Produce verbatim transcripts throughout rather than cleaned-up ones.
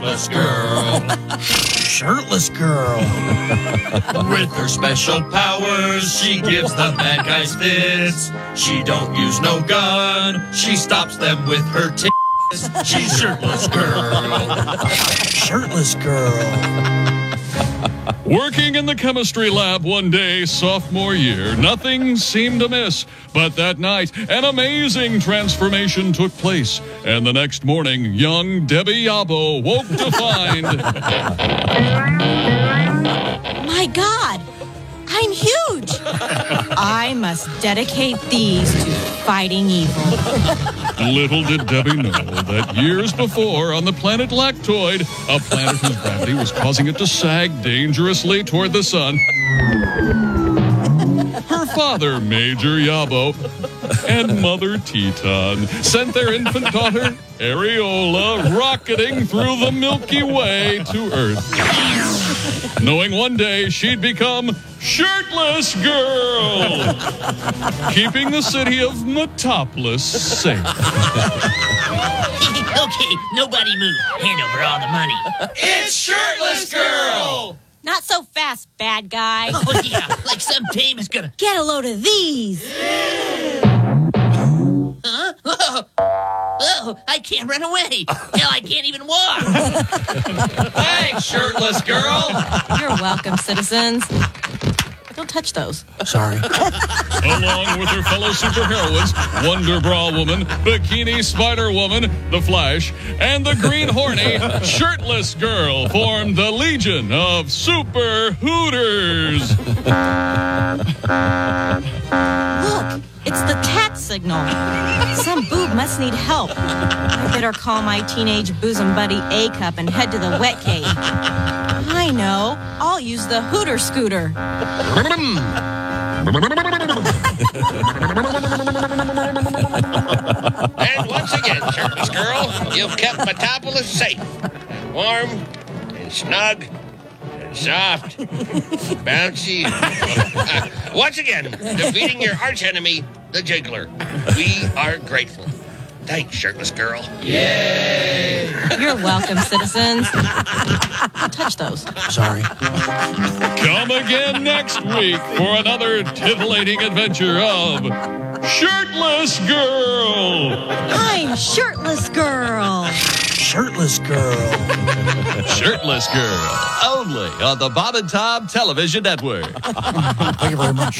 shirtless girl. Shirtless girl. With her special powers, she gives the bad guys fits. She don't use no gun, she stops them with her tits. She's shirtless girl. Shirtless girl. Working in the chemistry lab one day, sophomore year, nothing seemed amiss. But that night, an amazing transformation took place. And the next morning, young Debbie Yabo woke to find... My God! I'm huge! I must dedicate these to fighting evil. Little did Debbie know that years before, on the planet Lactoid, a planet whose gravity was causing it to sag dangerously toward the sun, her father, Major Yabo, and Mother Teton sent their infant daughter, Areola, rocketing through the Milky Way to Earth, knowing one day she'd become Shirtless Girl, keeping the city of Metropolis safe. Okay, nobody move. Hand over all the money. It's Shirtless Girl! Not so fast, bad guy. Oh, yeah, like some dame is gonna... Get a load of these. Huh? Oh, oh, I can't run away. Hell, I can't even walk. Thanks, Shirtless Girl! You're welcome, citizens. Don't touch those. Sorry. Along with her fellow superheroines, Wonder Bra Woman, Bikini Spider Woman, The Flash, and the Green Horny Shirtless Girl formed the Legion of Super Hooters. Look, it's the cat signal. Some boob must need help. I better call my teenage bosom buddy A-Cup and head to the wet cave. I know. I'll use the Hooter Scooter. And once again, Shirtless Girl, you've kept Metropolis safe. Warm and snug and soft, bouncy. Once again, defeating your archenemy, the Jiggler. We are grateful. Thanks, Shirtless Girl. Yay! You're welcome, citizens. Don't touch those. Sorry. Come again next week for another titillating adventure of Shirtless Girl. I'm Shirtless Girl. Shirtless girl. Shirtless Girl, only on the Bob and Tom Television Network. Thank you very much.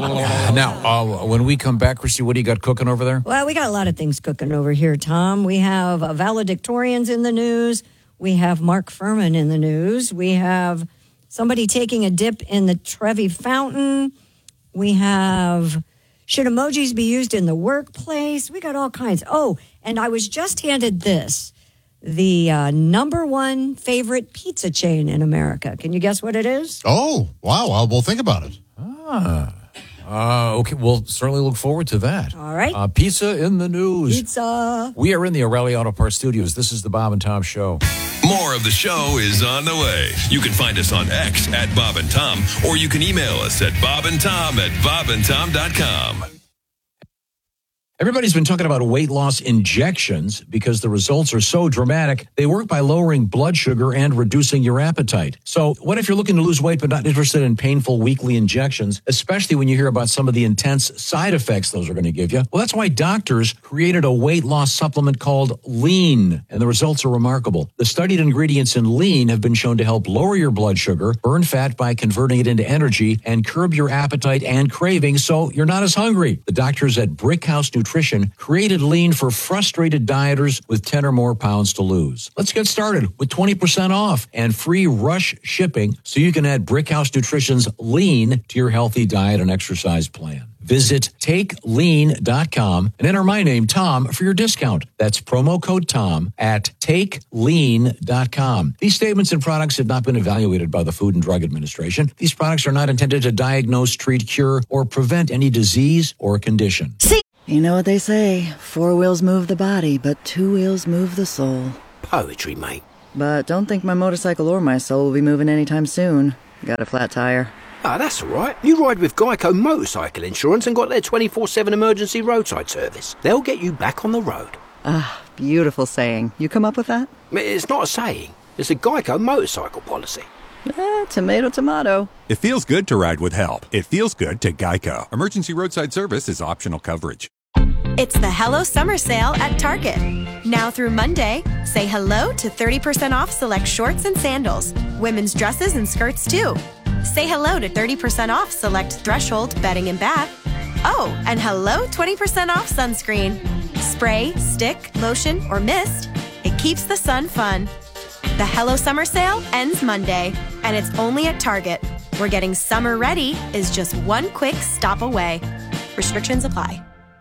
Now, uh, when we come back, Christy, what do you got cooking over there? Well, we got a lot of things cooking over here, Tom. We have uh, valedictorians in the news. We have Mark Furman in the news. We have somebody taking a dip in the Trevi Fountain. We have, should emojis be used in the workplace? We got all kinds. Oh, and I was just handed this. The uh, number one favorite pizza chain in America. Can you guess what it is? Oh, wow. Well, we'll think about it. Ah. Uh, okay, we'll certainly look forward to that. All right. Uh, pizza in the news. Pizza. We are in the O'Reilly Auto Parts studios. This is the Bob and Tom Show. More of the show is on the way. You can find us on X at Bob and Tom, or you can email us at bobandtom at bobandtom dot com. Everybody's been talking about weight loss injections because the results are so dramatic. They work by lowering blood sugar and reducing your appetite. So what if you're looking to lose weight but not interested in painful weekly injections, especially when you hear about some of the intense side effects those are going to give you? Well, that's why doctors created a weight loss supplement called Lean, and the results are remarkable. The studied ingredients in Lean have been shown to help lower your blood sugar, burn fat by converting it into energy, and curb your appetite and cravings so you're not as hungry. The doctors at Brickhouse Nutrition Nutrition created Lean for frustrated dieters with ten or more pounds to lose. Let's get started with twenty percent off and free rush shipping so you can add Brickhouse Nutrition's Lean to your healthy diet and exercise plan. Visit take lean dot com and enter my name, Tom, for your discount. That's promo code Tom at take lean dot com. These statements and products have not been evaluated by the Food and Drug Administration. These products are not intended to diagnose, treat, cure, or prevent any disease or condition. See? You know what they say, four wheels move the body, but two wheels move the soul. Poetry, mate. But don't think my motorcycle or my soul will be moving anytime soon. Got a flat tire. Ah, that's all right. You ride with Geico Motorcycle Insurance and got their twenty-four seven emergency roadside service. They'll get you back on the road. Ah, beautiful saying. You come up with that? It's not a saying. It's a Geico motorcycle policy. Eh, tomato, tomato. It feels good to ride with help. It feels good to Geico. Emergency roadside service is optional coverage. It's the Hello Summer Sale at Target. Now through Monday, say hello to thirty percent off select shorts and sandals. Women's dresses and skirts, too. Say hello to thirty percent off select Threshold bedding and bath. Oh, and hello twenty percent off sunscreen. Spray, stick, lotion, or mist. It keeps the sun fun. The Hello Summer Sale ends Monday, and it's only at Target, where getting summer ready is just one quick stop away. Restrictions apply.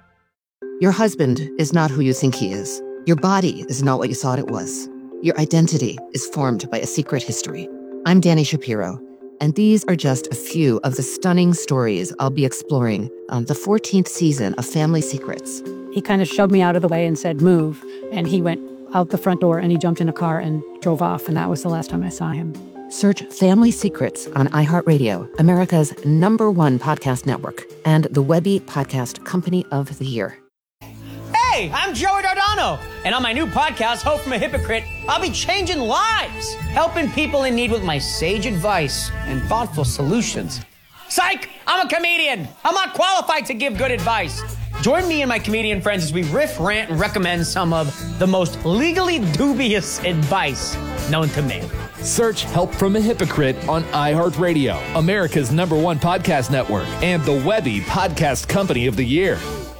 Your husband is not who you think he is. Your body is not what you thought it was. Your identity is formed by a secret history. I'm Danny Shapiro, and these are just a few of the stunning stories I'll be exploring on the fourteenth season of Family Secrets. He kind of shoved me out of the way and said, move, and he went out the front door and he jumped in a car and drove off, and that was the last time I saw him. Search Family Secrets on iHeartRadio, America's number one podcast network, and the Webby Podcast Company of the Year. Hey, I'm Joey Dardano, and on my new podcast, Hope from a Hypocrite, I'll be changing lives, helping people in need with my sage advice and thoughtful solutions. Psych! I'm a comedian. I'm not qualified to give good advice. Join me and my comedian friends as we riff, rant, and recommend some of the most legally dubious advice known to man. Search Help from a Hypocrite on iHeartRadio, America's number one podcast network, and the Webby Podcast Company of the Year.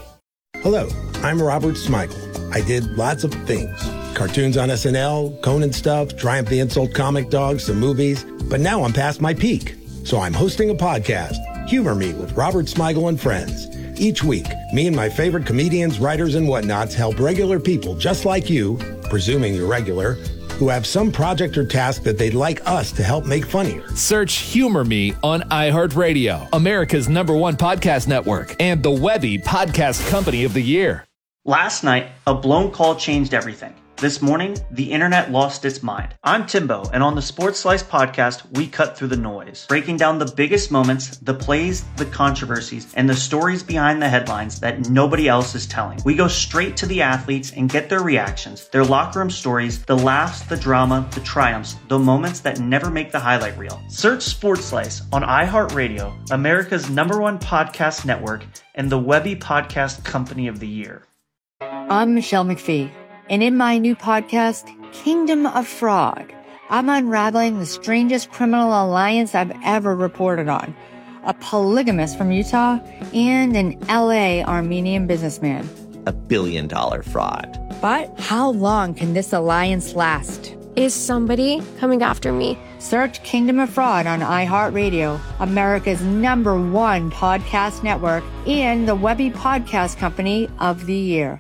Hello, I'm Robert Smigel. I did lots of things. Cartoons on S N L, Conan stuff, Triumph the Insult comic dogs, some movies. But now I'm past my peak. So I'm hosting a podcast, Humor Me with Robert Smigel and Friends. Each week, me and my favorite comedians, writers, and whatnots help regular people just like you, presuming you're regular, who have some project or task that they'd like us to help make funnier. Search Humor Me on iHeartRadio, America's number one podcast network, and the Webby Podcast Company of the Year. Last night, a blown call changed everything. This morning, the internet lost its mind. I'm Timbo, and on the Sports Slice podcast, we cut through the noise, breaking down the biggest moments, the plays, the controversies, and the stories behind the headlines that nobody else is telling. We go straight to the athletes and get their reactions, their locker room stories, the laughs, the drama, the triumphs, the moments that never make the highlight reel. Search Sports Slice on iHeartRadio, America's number one podcast network, and the Webby Podcast Company of the Year. I'm Michelle McPhee. And in my new podcast, Kingdom of Fraud, I'm unraveling the strangest criminal alliance I've ever reported on. A polygamist from Utah and an L A Armenian businessman. A billion dollar fraud. But how long can this alliance last? Is somebody coming after me? Search Kingdom of Fraud on iHeartRadio, America's number one podcast network, and the Webby Podcast Company of the Year.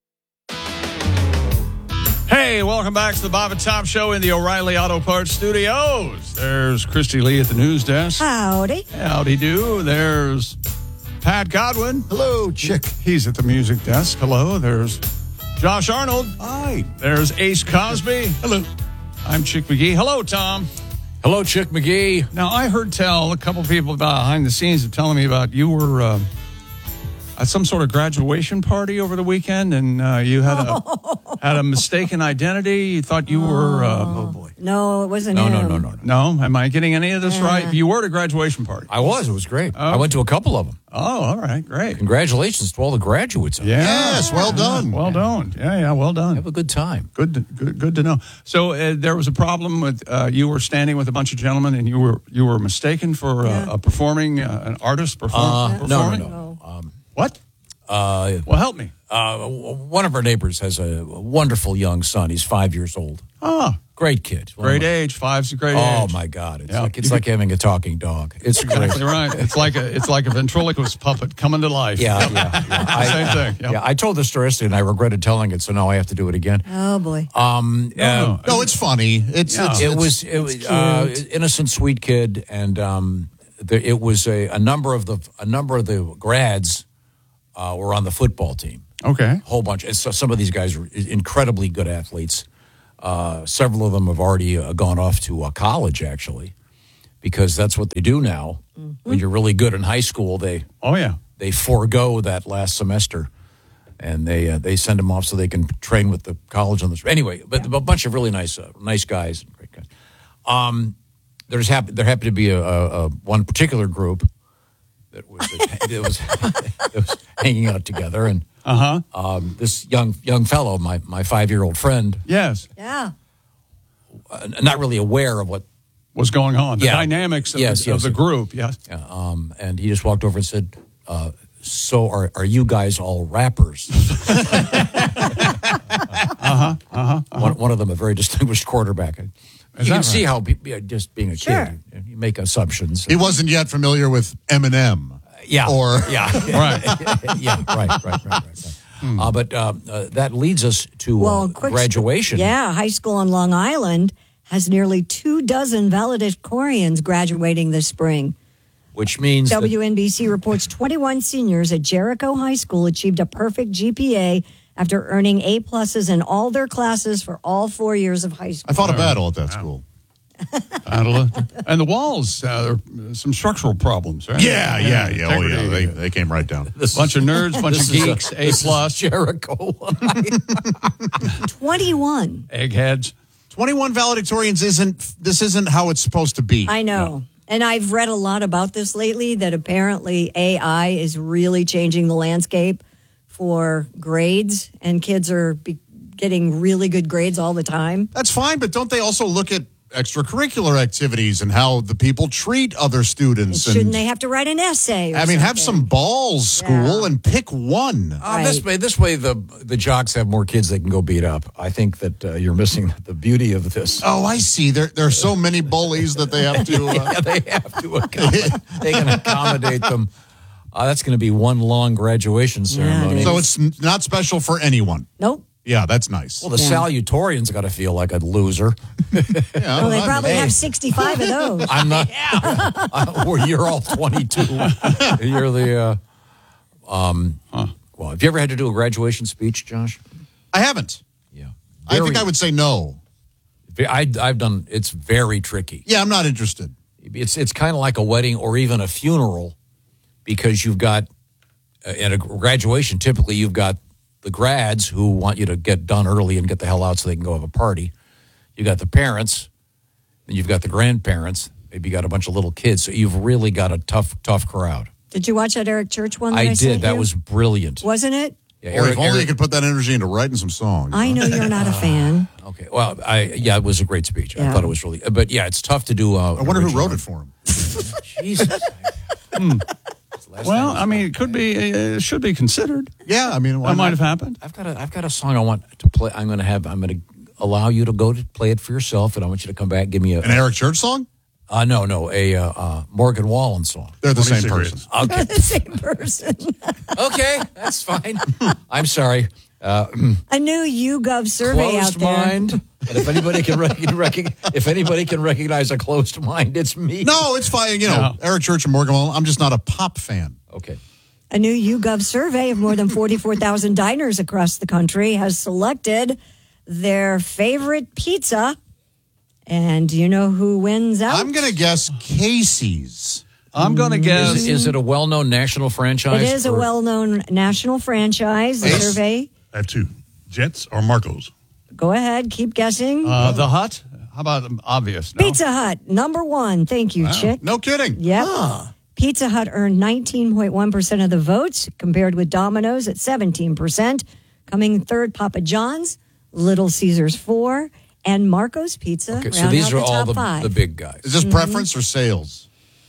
Hey, welcome back to the Bob and Tom Show in the O'Reilly Auto Parts Studios. There's Christy Lee at the news desk. Howdy. Howdy do. There's Pat Godwin. Hello, Chick. He's at the music desk. Hello. There's Josh Arnold. Hi. There's Ace Cosby. Hello. I'm Chick McGee. Hello, Tom. Hello, Chick McGee. Now, I heard tell a couple people behind the scenes of telling me about you were uh, at some sort of graduation party over the weekend, and uh, you had a had a mistaken identity. You thought you were. Uh, oh boy! No, it wasn't no, him. no, no, no, no, no. Am I getting any of this Yeah. right? You were at a graduation party. I was. It was great. Oh. I went to a couple of them. Oh, all right, great. Congratulations to all the graduates. Yeah. Yes, well done. Well done. Yeah, yeah, well done. Have a good time. Good, to, good, good to know. So uh, there was a problem with uh, you were standing with a bunch of gentlemen, and you were you were mistaken for uh, a performing uh, an artist perform, Uh, no, no, performing. no. Um, What? Uh, well, help me. Uh, one of our neighbors has a wonderful young son. He's five years old. Oh, great kid. Great age. Five's a great oh, age. my God! It's Yeah. like it's like having a talking dog. It's Exactly great. right. It's like a it's like a ventriloquist puppet coming to life. Yeah, yeah. yeah. Same I, thing. Yep. Yeah, I told the story yesterday, and I regretted telling it, so now I have to do it again. Oh boy. Um, No, uh, no, it's funny. It's, Yeah. it's it it's- was it was uh, innocent, sweet kid, and um, there, it was a, a number of the a number of the grads uh, were on the football team. Okay, a whole bunch. And so some of these guys were incredibly good athletes. Uh, several of them have already uh, gone off to uh, college, actually, because that's what they do now. Mm-hmm. When you're really good in high school, they oh yeah they forego that last semester. And they uh, they send them off so they can train with the college on this. Anyway, but a bunch of really nice uh, nice guys. Um, there's happen there happened to be a, a, a one particular group that was that was, that was hanging out together, and uh-huh. um, this young young fellow, my my five year old friend, yes, yeah, uh, not really aware of what was going on, the yeah. dynamics of, yes, the, yes, of the yes. group. Yes, yeah, um, and he just walked over and said, uh, "So are are you guys all rappers?" uh-huh, uh-huh, uh-huh. One, one of them, a very distinguished quarterback. You Is can that see right? how be- yeah, just being a Sure. kid, you, you make assumptions. He wasn't yet familiar with Eminem. Yeah. Or yeah. right. yeah. Right. Right. Right. Right. right. Hmm. Uh, but uh, uh, that leads us to Well, uh, quick- graduation. Yeah, high school on Long Island has nearly two dozen valedictorians graduating this spring. Which means that- W N B C reports twenty-one seniors at Jericho High School achieved a perfect G P A after earning A pluses in all their classes for all four years of high school. I fought a battle at that school. And the walls, uh, there are some structural problems, right? Yeah, yeah, yeah. Oh, yeah. Integrity. They, they came right down. This bunch of nerds, bunch of this is geeks, a, A this is plus, Jericho. twenty-one. eggheads. twenty-one valedictorians isn't, this isn't how it's supposed to be. I know. And I've read a lot about this lately, that apparently A I is really changing the landscape for grades, and kids are be- getting really good grades all the time. That's fine, but don't they also look at extracurricular activities and how the people treat other students? Shouldn't and, they have to write an essay? Or I mean, have something? some balls, school, Yeah. and pick one. Uh, This way, this way, the the jocks have more kids they can go beat up. I think that uh, you're missing the beauty of this. Oh, I see. There, there are so many bullies that they have to. Uh, yeah, they have to accommodate. They can accommodate them. Uh, that's going to be one long graduation ceremony. so it's n- not special for anyone. Nope. Yeah, that's nice. Well, the salutatorian's got to feel like a loser. Yeah, Well, they I'm- probably hey. have sixty-five of those. I'm not. uh, well, you're all twenty-two. You're the. Uh, um. Well, have you ever had to do a graduation speech, Josh? I haven't. Yeah. I think Very- I would say no. I, I've done. It's very tricky. Yeah, I'm not interested. It's it's kind of like a wedding or even a funeral, because you've got uh, at a graduation. Typically, you've got the grads who want you to get done early and get the hell out so they can go have a party. You got the parents, and you've got the grandparents. Maybe you got a bunch of little kids. So you've really got a tough, tough crowd. Did you watch that Eric Church one? That I, I sent did. That you? was brilliant. Wasn't it? Yeah, Boy, Eric, if only Eric- you could put that energy into writing some songs. I know you're not a fan. Okay. Well, I yeah, it was a great speech. I Yeah. thought it was really, but yeah, it's tough to do. Uh, I wonder who original. wrote it for him. Jesus. Well, I mean, it could be, uh, it should be considered. Yeah, I mean, why That might not? have happened. I've got a I've got a song I want to play. I'm going to have. I'm going to allow you to go to play it for yourself, and I want you to come back and give me a An Eric Church song? Uh, no, no, a uh, uh, Morgan Wallen song. They're the twenty same cigarettes. person. Okay, The same person. okay, that's fine. I'm sorry. Uh, A new YouGov survey out closed there. mind. And if anybody can rec- rec- if anybody can recognize a closed mind, it's me. No, it's fine. You know, No. Eric Church and Morgan Wallen. I'm just not a pop fan. Okay. A new YouGov survey of more than forty-four thousand diners across the country has selected their favorite pizza. And do you know who wins out? I'm going to guess Casey's. I'm going to guess. Is, is it a well-known national franchise? It is a or- well-known national franchise. The Ace? survey. I have two. Jets or Marco's? Go ahead, keep guessing. Uh, the Hut? How about um, obvious? No? Pizza Hut, number one. Thank you, Chick. No kidding. Yep. Pizza Hut earned nineteen point one percent of the votes, compared with Domino's at seventeen percent. Coming third, Papa John's, Little Caesars four, and Marco's Pizza. Okay, so round these out are the all top the, five. the big guys. Is this preference or sales?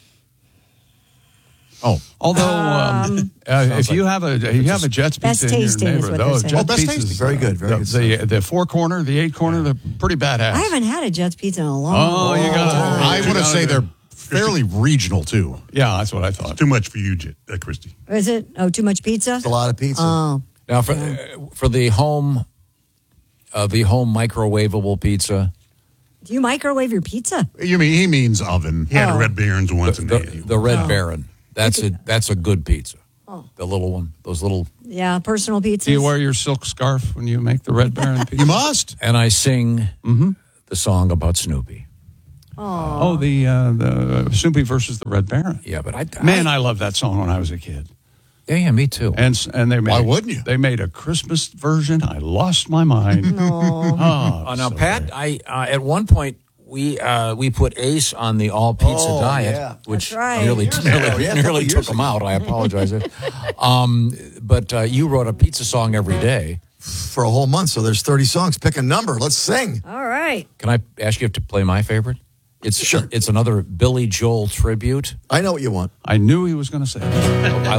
Oh, Although, um, uh, if you have a if you have a Jets Best pizza in your tasting is neighborhood, what they're those saying. Jets Oh, best pizzas, tasting. very good, very the, good. The, the four corner, the eight corner, they're pretty badass. I haven't had a Jets Pizza in a long Oh, you gotta- time. I You want to gotta say do- they're fairly regional too. Yeah, that's what I thought. Too much for you, Jet, uh, Christy. Is it? Oh, too much pizza? It's a lot of pizza. Oh. Now for uh, for the home, uh, the home microwavable pizza, Do you microwave your pizza? You mean he means oven? He had Oh. a Red Barons once the, in the, there. the Red Oh. Baron. That's a that's a good pizza. Oh. The little one, those little. Yeah, personal pizzas. Do you wear your silk scarf when you make the Red Baron pizza? You must. And I sing Mhm. the song about Snoopy. Oh, the uh, the Snoopy versus the Red Baron. Yeah, but I Man, I loved that song when I was a kid. Yeah, yeah, me too. And s- and they made Why wouldn't you? They made a Christmas version. I lost my mind. No. Oh, Uh, now, so Pat, great. I uh, at one point we uh, we put Ace on the all pizza Oh, diet, yeah. which That's right. nearly Years nearly, ago. Yeah, a nearly couple took years him ago. out. I apologize. um, but uh, you wrote a pizza song every day. For a whole month, so there's thirty songs. Pick a number. Let's sing. All right. Can I ask you to play my favorite? It's sure. It's another Billy Joel tribute. I know what you want. I knew he was going to say that. I